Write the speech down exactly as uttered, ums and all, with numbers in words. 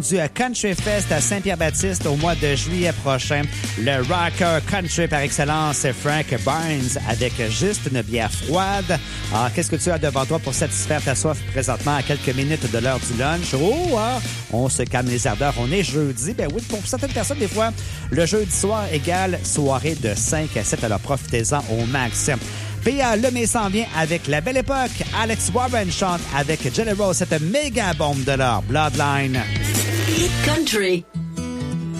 du Country Fest à Saint-Pierre-Baptiste au mois de juillet prochain. Le rocker country par excellence, Frank Barnes, avec juste une bière froide. Alors, qu'est-ce que tu as devant toi pour satisfaire ta soif présentement à quelques minutes de l'heure du lunch? Oh, ah, on se calme les ardeurs. On est jeudi. Ben oui, pour certaines personnes, des fois, le jeudi soir égale soirée de cinq à sept. Alors, profitez-en au max. Puis euh, le mai s'en vient avec La Belle Époque. Alex Warren chante avec Jelly Roll cette méga bombe de l'or, Bloodline. Country.